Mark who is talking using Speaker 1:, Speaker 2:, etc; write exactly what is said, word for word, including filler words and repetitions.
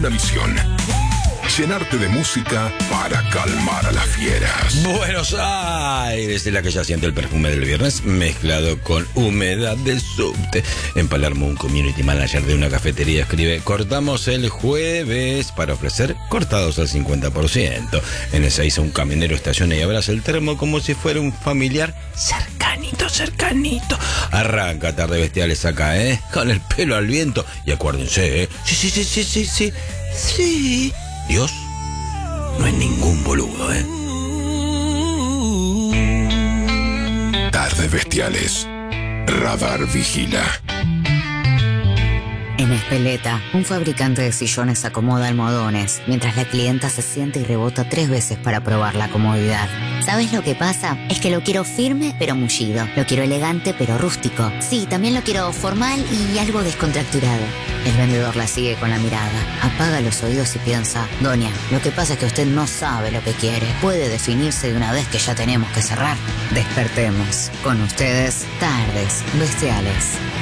Speaker 1: una misión: llenarte de música para calmar a las fieras.
Speaker 2: Buenos Aires es la que ya siente el perfume del viernes mezclado con humedad del subte. En Palermo, un community manager de una cafetería escribe: cortamos el jueves para ofrecer cortados al cincuenta por ciento. En Ezeiza, un camionero estaciona y abraza el termo como si fuera un familiar cercanito, cercanito. Arranca Tarde Bestiales acá, ¿eh? Con el pelo al viento. Y acuérdense, ¿eh? Sí, sí, sí, sí, sí, sí. Sí. Dios no es ningún boludo, ¿eh?
Speaker 1: Tardes Bestiales. Radar vigila.
Speaker 3: En Espeleta, un fabricante de sillones acomoda almohadones, mientras la clienta se sienta y rebota tres veces para probar la comodidad. ¿Sabes lo que pasa? Es que lo quiero firme pero mullido. Lo quiero elegante pero rústico. Sí, también lo quiero formal y algo descontracturado. El vendedor la sigue con la mirada. Apaga los oídos y piensa: doña, lo que pasa es que usted no sabe lo que quiere. Puede definirse de una vez que ya tenemos que cerrar. Despertemos. Con ustedes, Tardes Bestiales.